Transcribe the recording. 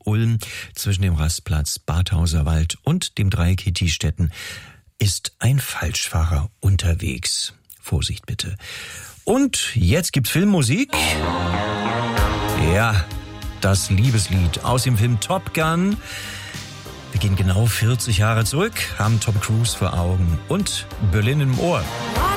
Ulm zwischen dem Rastplatz Badhauser Wald und dem Dreieck Hittiestätten ist ein Falschfahrer unterwegs. Vorsicht bitte. Und jetzt gibt's Filmmusik. Ja, das Liebeslied aus dem Film Top Gun. Wir gehen genau 40 Jahre zurück, haben Tom Cruise vor Augen und Berlin im Ohr.